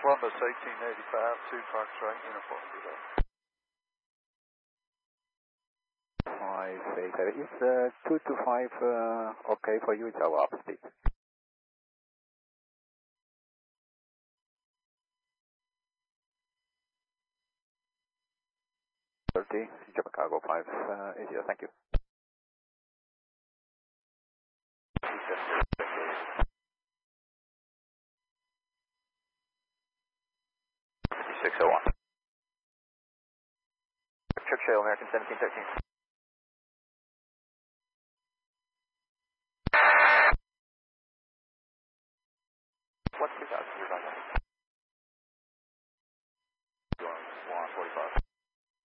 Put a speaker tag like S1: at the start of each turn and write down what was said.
S1: Columbus 1885, 2 Foxtrot uniform today.
S2: 587. Is 225 okay for you? It's our up speed. 30, Java Cargo 580, thank you. 601. Churchill, American 1713.